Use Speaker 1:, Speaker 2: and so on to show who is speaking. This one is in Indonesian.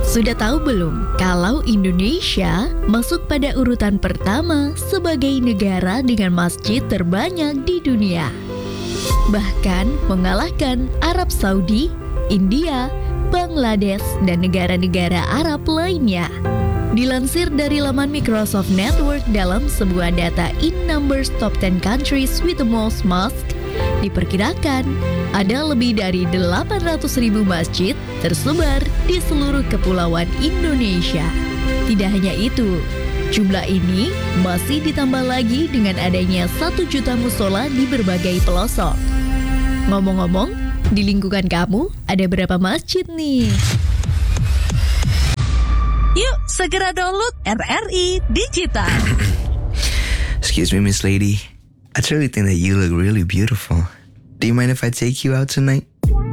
Speaker 1: Sudah tahu belum kalau Indonesia masuk pada urutan pertama sebagai negara dengan masjid terbanyak di dunia? Bahkan mengalahkan Arab Saudi, India, Bangladesh, dan negara-negara Arab lainnya. Dilansir dari laman Microsoft Network dalam sebuah data in numbers top 10 countries with the most mosque, diperkirakan ada lebih dari 800.000 masjid tersebar di seluruh kepulauan Indonesia. Tidak hanya itu, jumlah ini masih ditambah lagi dengan adanya 1 juta musola di berbagai pelosok. Ngomong-ngomong, di lingkungan kamu ada berapa masjid nih?
Speaker 2: Yuk, segera download RRI Digital.
Speaker 3: Excuse me, Miss Lady. I truly think that you look really beautiful. Do you mind if I take you out tonight?